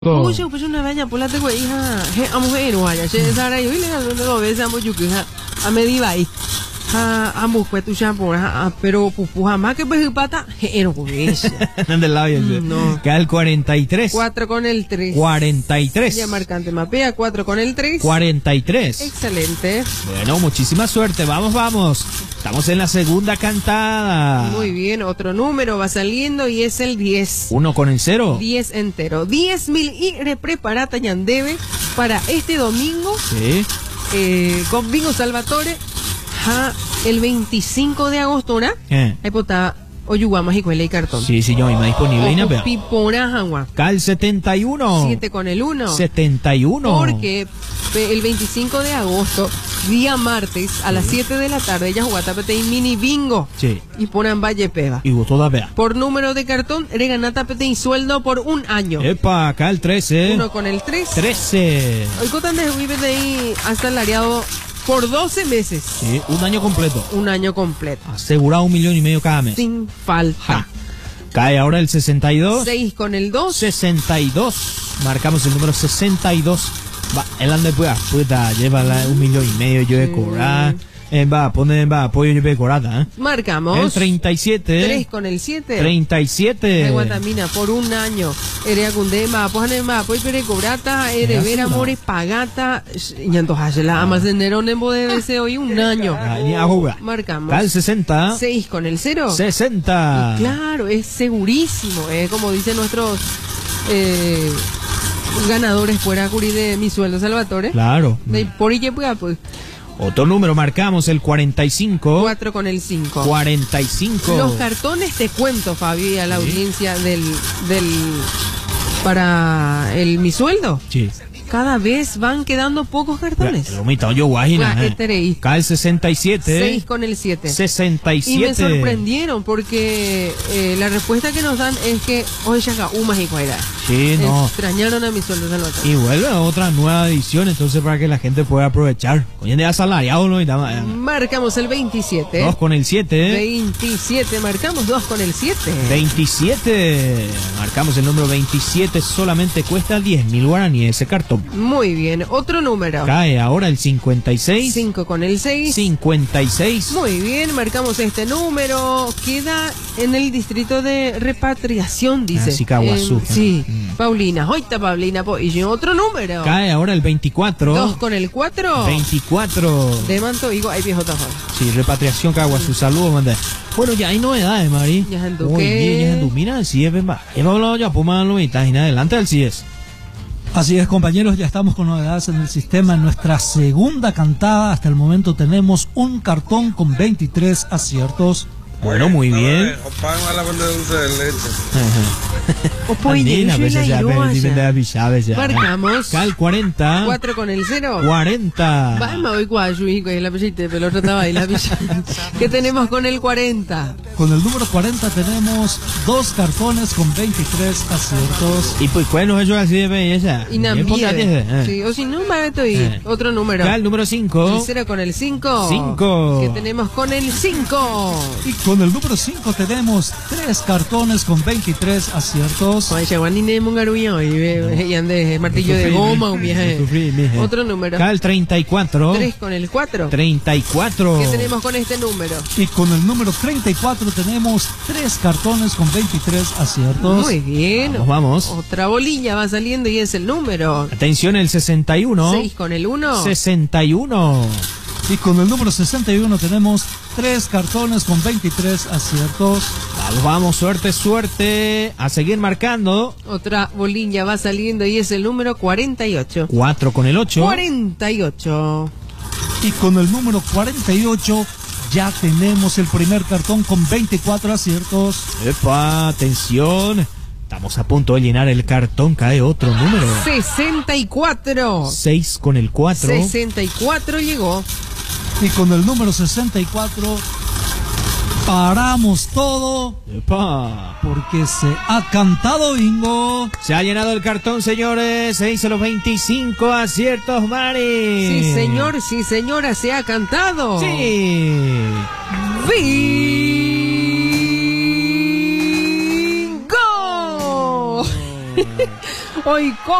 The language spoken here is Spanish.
Mucho pues una vaya por la te güey hija a mujer o allá se sara yo y le no ves a mucho que a medir ahí a mujer tu shampoo pero pupu jamás que pues pata no pues del lado no queda el 43 4 con el 3 43 ya marcante mapea 4 con el 3 43 excelente. Bueno, muchísima suerte, vamos estamos en la segunda cantada. Muy bien, otro número va saliendo y es el 10. 1 con el 0 10 entero 10.000 y preparata yandeve para este domingo. Sí. Con Bingo Salvatore el 25 de agosto, ¿no? Ahí potaba Oyuguamas y Cuela y Cartón. Sí, yo misma disponible. Ojo, Pipona, Jagua. Cal 71. 7 con el 1. 71. Porque el 25 de agosto, día martes, a las 7 de la tarde, ella jugó tapete y mini bingo. Sí. Y ponen Valle Peva. Y vos vea. Por número de cartón, regana tapete y sueldo por un año. Epa, acá el 13. 1 con el 3. 13. Hoy cotan de vive de ahí hasta el areado por 12 meses. Sí, un año completo. Un año completo. Asegurado 1,5 millones cada mes. Sin falta. Ja. Cae ahora el 62. 6 con el 2. 62. Marcamos el número 62. Va, el ande puta, lleva 1,5 millones yo de cobrar. Va, apoyo yo de corata, Marcamos. El 37. 3 con el 7. 37. De Guatamina por un año. Erea Cundema, Pojane apoyo de cobrata, Erebera More Pagata, y entonces la amas de Nerón en Bodebese hoy un año. Marcamos. Cal 60. 6 con el 0. 60. Y claro, es segurísimo, como dicen nuestros ganadores fuera Curi de Mi Sueldo Salvatore. Claro. De por y pues. Otro número marcamos, el 45. 4 con el 5. 45. Los cartones, te cuento, Fabio, y a la audiencia para el Mi Sueldo. Sí. Cada vez van quedando pocos cartones. Cae el 67. 6 con el 7. 67. Y me sorprendieron porque la respuesta que nos dan es que hoy ya Umas y Cuaira. Sí, no. Extrañaron a Mi Sueldo Salvatore. Y vuelve a otra nueva edición, entonces para que la gente pueda aprovechar. Hoy en día asalariado, ¿no? Marcamos el 27. 2 con el 7. 27. Marcamos 2 con el 7. 27. Marcamos el número 27. Solamente cuesta 10.000 guaraníes ese cartón. Muy bien, otro número. Cae ahora el 56. 5 con el 6. 56. Muy bien, marcamos este número. Queda en el distrito de repatriación, dice. Sicaguazú. Sí, Paulina. Hoita Paulina. Y otro número. Cae ahora el 24. 2 con el 4. 24. De Manto, digo, hay viejo tafón. Sí, repatriación Caguazú. Saludos, manda. Bueno, ya hay novedades, Mari. Ya en Duque. Mira, el CIES, ven, va. Hemos hablado ya, pues, más y adelante del CIES. Así es, compañeros, ya estamos con novedades en el sistema. En nuestra segunda cantada, hasta el momento tenemos un cartón con 23 aciertos. Bueno, muy bien. Marcamos. Cal 40. 4 con el 0. 40. Vamos, hoy cuayo, hijo, y la pellite, pero otro estaba ahí, la pellite. ¿Qué tenemos con el 40? Con el número 40 tenemos 2 cartones con 23 aciertos. Y pues, ¿cuál es eso así de belleza? Sí, o si no, otro número. Cal número 5. El 0 con el 5. 5. ¿Qué tenemos con el 5? Y con el número 5 tenemos 3 cartones con 23 aciertos. Ay, Chaguani ne mongaruño y ande martillo de goma, un viaje. Otro número. Cal 34. 3 con el 4. 34. ¿Qué tenemos con este número? Y con el número 34 tenemos 3 cartones con 23 aciertos. Muy bien. Vamos. Otra bolilla va saliendo y es el número. Atención, el 61. 6 con el 1. 61. Y con el número 61 tenemos 3 cartones con 23 aciertos. Vamos, suerte. A seguir marcando. Otra bolilla va saliendo y es el número 48. 4 con el 8. 48. Y con el número 48 ya tenemos el primer cartón con 24 aciertos. Epa, atención. Estamos a punto de llenar el cartón, cae otro número. 64. 6 con el 4. 64 llegó. Y con el número 64 paramos todo. ¡Epa! Porque se ha cantado bingo. Se ha llenado el cartón, señores. Se hizo los 25 aciertos, Mari. Sí, señor, sí, señora, se ha cantado. Sí. ¡Bingo! Hoy